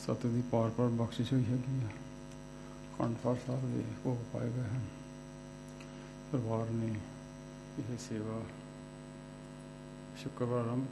ਸਤ ਦੀ ਪਾਰ ਪਾਰ ਬਖਸ਼ਿਸ਼ ਹੋਈ ਹੈਗੀ ਆ। ਅਖੰਡ ਪਾਠ ਸਾਹਿਬ ਦੇ ਭੋਗ ਪਾਏ ਗਏ ਹਨ। ਪਰਿਵਾਰ ਨੇ ਇਹ ਸੇਵਾ ਸ਼ੁੱਕਰਵਾਰ ਆਰੰਭ